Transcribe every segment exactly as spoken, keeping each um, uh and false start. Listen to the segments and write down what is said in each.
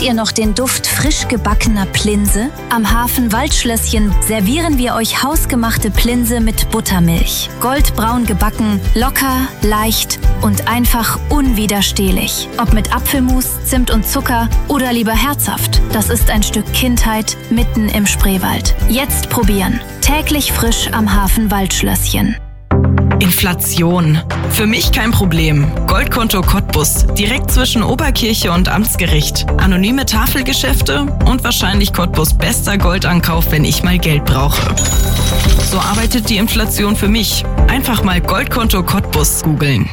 ihr noch den Duft frisch gebackener Plinse? Am Hafen Waldschlösschen servieren wir euch hausgemachte Plinse mit Buttermilch. Goldbraun gebacken, locker, leicht und einfach unwiderstehlich. Ob mit Apfelmus, Zimt und Zucker oder lieber herzhaft. Das ist ein Stück Kindheit mitten im Spreewald. Jetzt probieren. Täglich frisch am Hafen Waldschlösschen. Inflation. Für mich kein Problem. Goldkonto Cottbus. Direkt zwischen Oberkirche und Amtsgericht. Anonyme Tafelgeschäfte und wahrscheinlich Cottbus bester Goldankauf, wenn ich mal Geld brauche. So arbeitet die Inflation für mich. Einfach mal Goldkonto Cottbus googeln.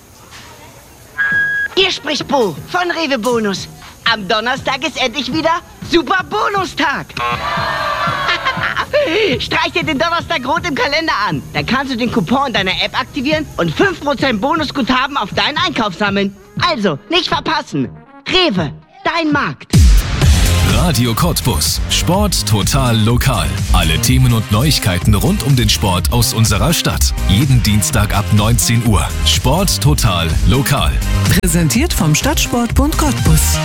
Hier spricht Bo von Rewe Bonus. Am Donnerstag ist endlich wieder Super Bonustag. Streich dir den Donnerstag rot im Kalender an. Dann kannst du den Coupon in deiner App aktivieren und fünf Prozent Bonusguthaben auf deinen Einkauf sammeln. Also, nicht verpassen. Rewe, dein Markt. Radio Cottbus. Sport total lokal. Alle Themen und Neuigkeiten rund um den Sport aus unserer Stadt. Jeden Dienstag ab neunzehn Uhr. Sport total lokal. Präsentiert vom Stadtsportbund Cottbus.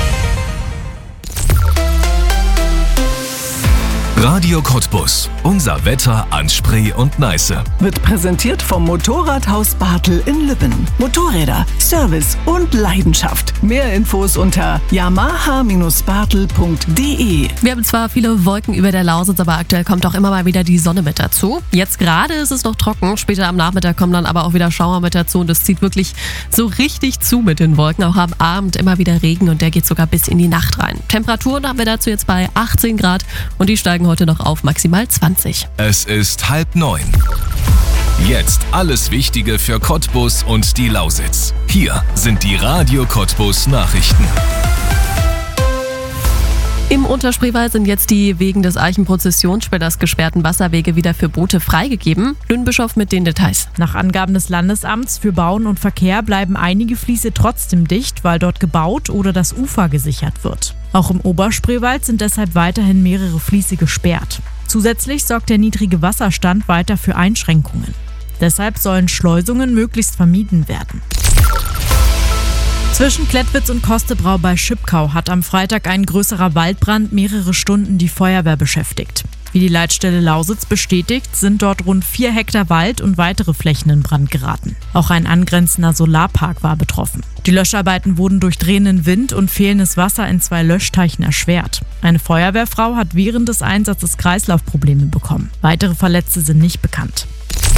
Radio Cottbus. Unser Wetter an Spree und Neiße. Wird präsentiert vom Motorradhaus Bartel in Lübben. Motorräder, Service und Leidenschaft. Mehr Infos unter yamaha Bindestrich bartel punkt de. Wir haben zwar viele Wolken über der Lausitz, aber aktuell kommt auch immer mal wieder die Sonne mit dazu. Jetzt gerade ist es noch trocken, später am Nachmittag kommen dann aber auch wieder Schauer mit dazu und es zieht wirklich so richtig zu mit den Wolken. Auch am Abend immer wieder Regen und der geht sogar bis in die Nacht rein. Temperaturen haben wir dazu jetzt bei achtzehn Grad und die steigen heute noch auf maximal zwanzig. Es ist halb neun. Jetzt alles Wichtige für Cottbus und die Lausitz. Hier sind die Radio Cottbus Nachrichten. Im Unterspreewald sind jetzt die wegen des Eichenprozessionssperrs gesperrten Wasserwege wieder für Boote freigegeben. Lünnbischof mit den Details. Nach Angaben des Landesamts für Bauen und Verkehr bleiben einige Fließe trotzdem dicht, weil dort gebaut oder das Ufer gesichert wird. Auch im Oberspreewald sind deshalb weiterhin mehrere Fließe gesperrt. Zusätzlich sorgt der niedrige Wasserstand weiter für Einschränkungen. Deshalb sollen Schleusungen möglichst vermieden werden. Zwischen Klettwitz und Kostebrau bei Schipkau hat am Freitag ein größerer Waldbrand mehrere Stunden die Feuerwehr beschäftigt. Wie die Leitstelle Lausitz bestätigt, sind dort rund vier Hektar Wald und weitere Flächen in Brand geraten. Auch ein angrenzender Solarpark war betroffen. Die Löscharbeiten wurden durch drehenden Wind und fehlendes Wasser in zwei Löschteichen erschwert. Eine Feuerwehrfrau hat während des Einsatzes Kreislaufprobleme bekommen. Weitere Verletzte sind nicht bekannt.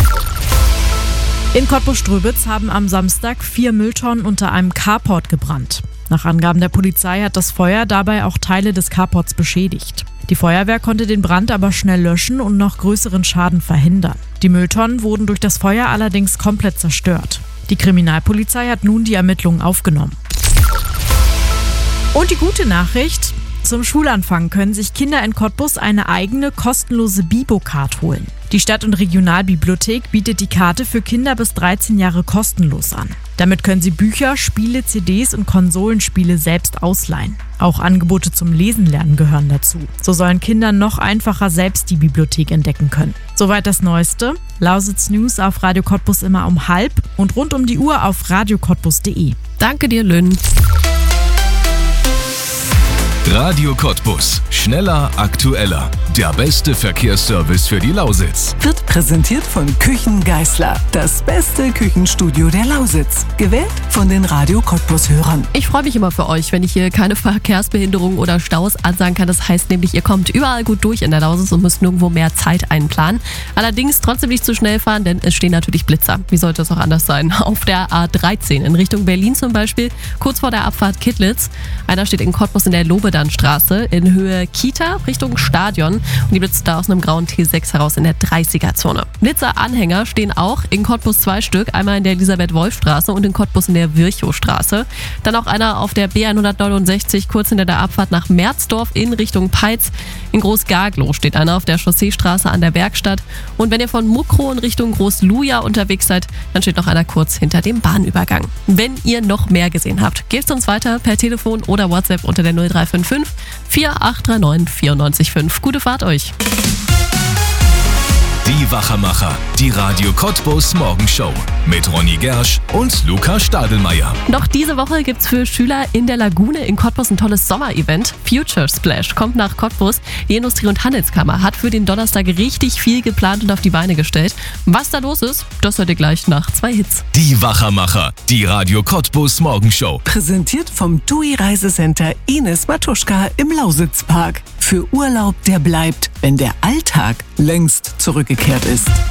In Cottbus-Ströbitz haben am Samstag vier Mülltonnen unter einem Carport gebrannt. Nach Angaben der Polizei hat das Feuer dabei auch Teile des Carports beschädigt. Die Feuerwehr konnte den Brand aber schnell löschen und noch größeren Schaden verhindern. Die Mülltonnen wurden durch das Feuer allerdings komplett zerstört. Die Kriminalpolizei hat nun die Ermittlungen aufgenommen. Und die gute Nachricht: Zum Schulanfang können sich Kinder in Cottbus eine eigene kostenlose Bibo-Card holen. Die Stadt- und Regionalbibliothek bietet die Karte für Kinder bis dreizehn Jahre kostenlos an. Damit können sie Bücher, Spiele, C Ds und Konsolenspiele selbst ausleihen. Auch Angebote zum Lesen lernen gehören dazu. So sollen Kinder noch einfacher selbst die Bibliothek entdecken können. Soweit das Neueste. Lausitz News auf Radio Cottbus immer um halb und rund um die Uhr auf radio cottbus punkt de. Danke dir, Lynn. Radio Cottbus. Schneller, aktueller. Der beste Verkehrsservice für die Lausitz. Wird präsentiert von Küchen Geißler. Das beste Küchenstudio der Lausitz. Gewählt von den Radio Cottbus-Hörern. Ich freue mich immer für euch, wenn ich hier keine Verkehrsbehinderungen oder Staus ansagen kann. Das heißt nämlich, ihr kommt überall gut durch in der Lausitz und müsst nirgendwo mehr Zeit einplanen. Allerdings trotzdem nicht zu schnell fahren, denn es stehen natürlich Blitzer. Wie sollte es auch anders sein? Auf der A dreizehn in Richtung Berlin zum Beispiel, kurz vor der Abfahrt Kittlitz. Einer steht in Cottbus in der Lobedanstraße in Höhe Kita Richtung Stadion. Und die blitzt da aus einem grauen T sechs heraus in der dreißiger-Zone. Blitzeranhänger stehen auch in Cottbus zwei Stück, einmal in der Elisabeth-Wolf-Straße und in Cottbus in der Virchow-Straße. Dann auch einer auf der B hundertneunundsechzig, kurz hinter der Abfahrt nach Merzdorf in Richtung Peitz. In Groß-Garglow steht einer auf der Chausseestraße an der Werkstatt. Und wenn ihr von Muckrow in Richtung Groß-Luja unterwegs seid, dann steht noch einer kurz hinter dem Bahnübergang. Wenn ihr noch mehr gesehen habt, gebt uns weiter per Telefon oder WhatsApp unter der null drei fünf fünf vier acht drei neun vier neun fünf. Gute Fahrt euch! Die Wachermacher, die Radio Cottbus Morgenshow mit Ronny Gersch und Luca Stadelmeier. Noch diese Woche gibt's für Schüler in der Lagune in Cottbus ein tolles Sommerevent. Future Splash kommt nach Cottbus. Die Industrie- und Handelskammer hat für den Donnerstag richtig viel geplant und auf die Beine gestellt. Was da los ist, das hört ihr gleich nach zwei Hits. Die Wachermacher, die Radio Cottbus Morgenshow. Präsentiert vom T U I Reisecenter Ines Matuschka im Lausitzpark. Für Urlaub, der bleibt, wenn der Alltag längst zurückgekehrt ist.